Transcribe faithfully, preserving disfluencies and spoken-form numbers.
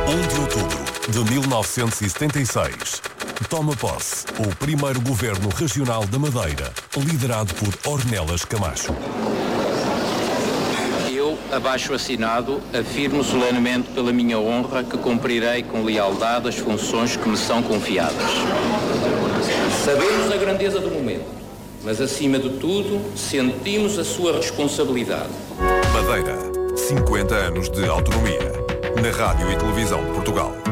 um de outubro de mil novecentos e setenta e seis. Toma posse o primeiro governo regional da Madeira, liderado por Ornelas Camacho. Eu, abaixo assinado, afirmo solenemente pela minha honra que cumprirei com lealdade as funções que me são confiadas. Sabemos a grandeza do momento, mas acima de tudo, sentimos a sua responsabilidade. Madeira, cinquenta anos de autonomia. Na Rádio e Televisão de Portugal.